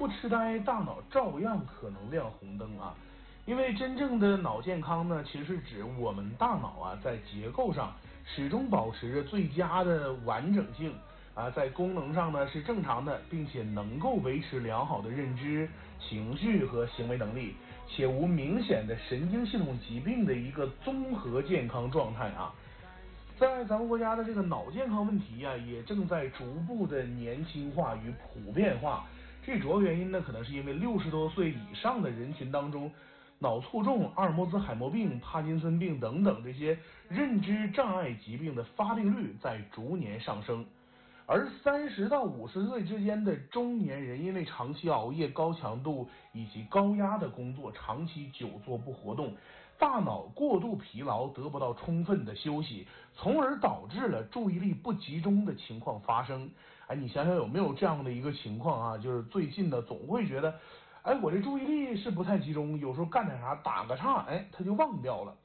不痴呆，大脑照样可能亮红灯啊。因为真正的脑健康呢，其实是指我们大脑啊在结构上始终保持着最佳的完整性啊，在功能上呢是正常的，并且能够维持良好的认知、情绪和行为能力，且无明显的神经系统疾病的一个综合健康状态啊。在咱们国家的这个脑健康问题啊，也正在逐步的年轻化与普遍化。这主要原因呢，可能是因为60多岁以上的人群当中，脑卒中、阿尔莫兹海默病、帕金森病等等这些认知障碍疾病的发病率在逐年上升。而30到50岁之间的中年人，因为长期熬夜、高强度以及高压的工作，长期久坐不活动，大脑过度疲劳，得不到充分的休息，从而导致了注意力不集中的情况发生。哎，你想想有没有这样的一个情况啊？就是最近的总会觉得，哎，我这注意力是不太集中，有时候干点啥打个岔，哎，他就忘掉了。